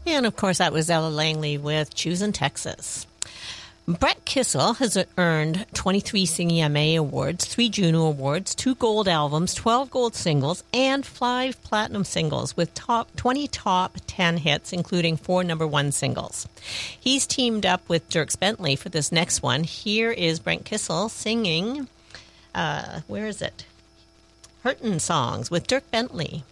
And, of course, that was Ella Langley with Choosing Texas. Brett Kissel has earned 23 CMA Awards, 3 Juno Awards, 2 gold albums, 12 gold singles, and 5 platinum singles with 20 top 10 hits, including 4 number 1 singles. He's teamed up with Dierks Bentley for this next one. Here is Brent Kissel singing, where is it? Hurtin' Songs with Dirk Bentley.